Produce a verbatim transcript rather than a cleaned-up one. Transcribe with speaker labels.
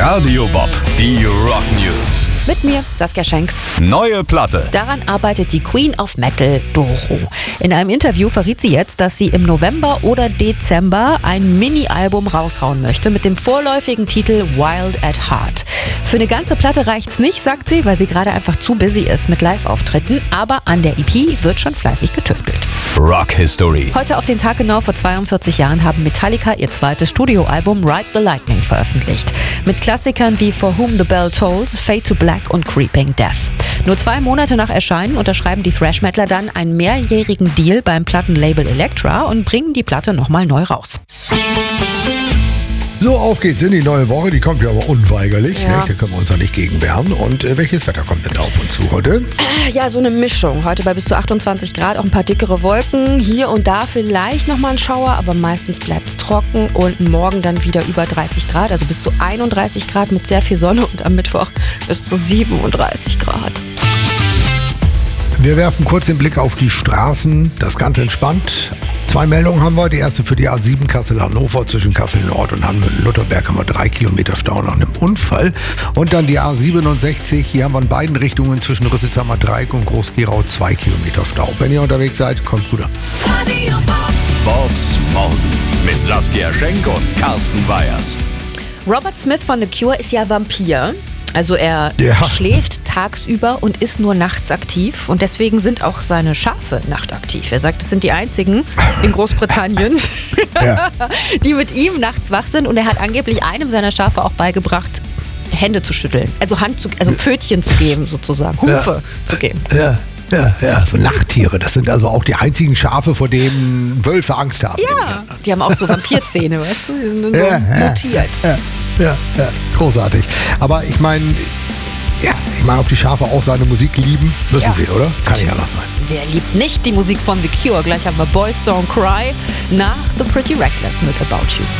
Speaker 1: Radio Bob, die Rock News.
Speaker 2: Mit mir, Saskia Schenk.
Speaker 1: Neue Platte.
Speaker 2: Daran arbeitet die Queen of Metal, Doro. In einem Interview verriet sie jetzt, dass sie im November oder Dezember ein Mini-Album raushauen möchte mit dem vorläufigen Titel Wild at Heart. Für eine ganze Platte reicht's nicht, sagt sie, weil sie gerade einfach zu busy ist mit Live-Auftritten. Aber an der E P wird schon fleißig getüftelt.
Speaker 1: Rock History.
Speaker 2: Heute auf den Tag genau vor zweiundvierzig Jahren haben Metallica ihr zweites Studioalbum Ride the Lightning veröffentlicht. Mit Klassikern wie For Whom the Bell Tolls, Fade to Black und Creeping Death. Nur zwei Monate nach Erscheinen unterschreiben die Thrash-Metaler dann einen mehrjährigen Deal beim Plattenlabel Elektra und bringen die Platte nochmal neu raus.
Speaker 3: So, auf geht's in die neue Woche. Die kommt ja aber unweigerlich.
Speaker 2: Ja.
Speaker 3: Ne? Da können wir uns ja nicht gegen wehren. Und äh, welches Wetter kommt denn da auf uns zu heute?
Speaker 2: Ja, so eine Mischung. Heute bei bis zu achtundzwanzig Grad, auch ein paar dickere Wolken. Hier und da vielleicht nochmal ein Schauer, aber meistens bleibt es trocken. Und morgen dann wieder über dreißig Grad, also bis zu einunddreißig Grad mit sehr viel Sonne. Und am Mittwoch bis zu siebenunddreißig Grad.
Speaker 3: Wir werfen kurz den Blick auf die Straßen. Das ganz entspannt. Zwei Meldungen haben wir. Die erste für die A sieben Kassel-Hannover zwischen Kassel-Nord und Hannover-Lutherberg haben wir drei Kilometer Stau nach einem Unfall. Und dann die A siebenundsechzig. Hier haben wir in beiden Richtungen zwischen Rüsselsheimer Dreieck und Groß-Gerau zwei Kilometer Stau. Wenn ihr unterwegs seid, kommt gut an.
Speaker 1: Bobs Morgen mit Saskia Schenk und Carsten Weyers.
Speaker 2: Robert Smith von The Cure ist ja Vampir. Also er
Speaker 3: Ja.
Speaker 2: schläft tagsüber und ist nur nachts aktiv. Und deswegen sind auch seine Schafe nachtaktiv. Er sagt, es sind die einzigen in Großbritannien,
Speaker 3: Ja.
Speaker 2: die mit ihm nachts wach sind. Und er hat angeblich einem seiner Schafe auch beigebracht, Hände zu schütteln. Also Hand zu, also Pfötchen zu geben sozusagen, Hufe zu geben.
Speaker 3: Ja. Ja, ja, so Nachttiere. Das sind also auch die einzigen Schafe, vor denen Wölfe Angst haben.
Speaker 2: Ja, die haben auch so Vampirzähne, weißt du? Die sind so
Speaker 3: Ja, ja,
Speaker 2: mutiert.
Speaker 3: Ja, ja, ja, großartig. Aber ich meine, ja, ich meine, ob die Schafe auch seine Musik lieben, müssen
Speaker 2: Ja.
Speaker 3: sie, oder? Kann ja anders sein.
Speaker 2: Wer liebt nicht die Musik von The Cure? Gleich haben wir Boys Don't Cry nach The Pretty Reckless mit About You.